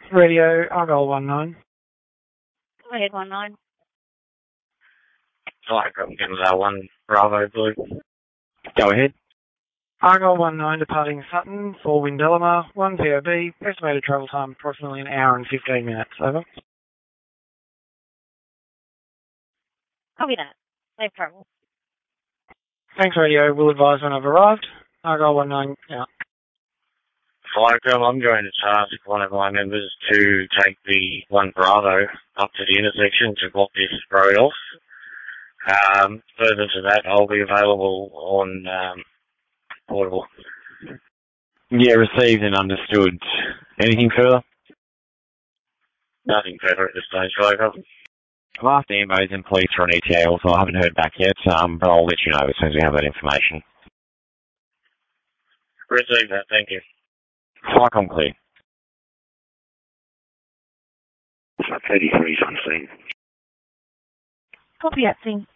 Radio, Argyle 19. Go ahead, 19. Sorry, I'm getting that one. Bravo, Blue. Go ahead. Argyle 19 departing Sutton for Windelamar, 1 POB, estimated travel time approximately an hour and 15 minutes. Over. Copy that. Safe travel. Thanks, Radio. We'll advise when I've arrived. Argyle 19 out. Flycom, I'm going to task one of my members to take the 1 Bravo up to the intersection to block this road off. Further to that, I'll be available on portable. Yeah, received and understood. Anything further? Nothing further at this stage, Flycom. I've asked Ambos and police for an ETA also. I haven't heard back yet, but I'll let you know as soon as we have that information. Received that, thank you. Flycom clear. 33's on scene. Copy that thing.